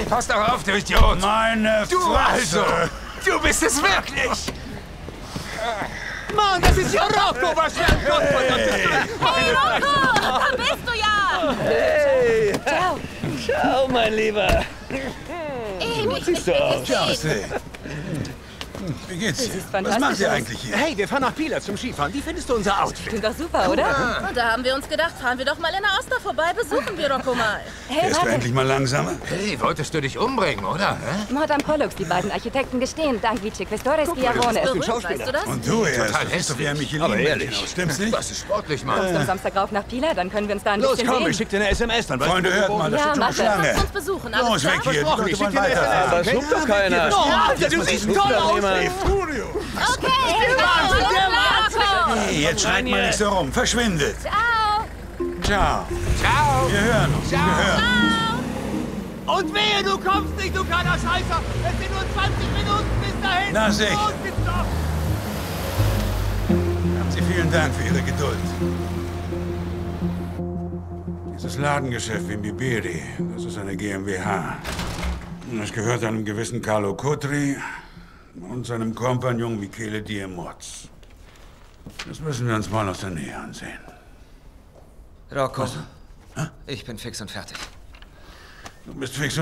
pass doch auf, du Idiot! Meine Du Fresse! also! Du bist es wirklich! Mann, das ist ja Rocco! Was für ein Gott von uns! Hey, Rocco! Da bist du ja! Hey! Ciao. Ciao, mein Lieber. Ey, mich siehst du aus? Ciao, Steve. Wie geht's dir? Was macht ihr eigentlich hier? Hey, wir fahren nach Pila zum Skifahren. Wie findest du unser Outfit? Klingt doch super, oder? Und da haben wir uns gedacht, fahren wir doch mal in der Oster vorbei, besuchen wir Rocco mal. Hey, Fährst du warte. endlich mal langsamer? Hey, wolltest du dich umbringen, oder? Hä? Mordam Pollux, die beiden Architekten gestehen, dank Vice Questores Schiavone. Berühmt, weißt du das? Und du erst. Total Du siehst doch wie ein hässlich. Aber Michelin-Männchen ehrlich. aus, stimmt's nicht? Das ist sportlich, Mann. Kommst du am Samstag rauf nach Pila, dann können wir uns da ein Los, bisschen komm, ich sehen. schick dir eine SMS, dann weißt Freunde, du, hört mal, das Ja, ist schon mach das. Schlange. Uns besuchen, alles Los, klar? weg hier. Die Versprochen, Leute ich wollen schick dir eine weiterfahren. Aber SMS, es okay? sucht doch keiner. Oh, Alter, du siehst toll aus! Niemand. Studio. Okay, Hey, jetzt schreit mal nicht so rum. Verschwindet. Ciao. Ciao. Ciao! Wir hören uns. Wir hören uns. Und wehe, du kommst nicht, du kleiner Scheißer! Es sind nur 20 Minuten bis dahin! Na, sicher. Los, gibt's doch! Haben Sie vielen Dank für Ihre Geduld. Dieses Ladengeschäft in Biberi, das ist eine GmbH. Und es gehört einem gewissen Carlo Cotri und seinem Kompagnon Michele Diemotz. Das müssen wir uns mal aus der Nähe ansehen. Rocco, ich bin fix und fertig. Du bist fix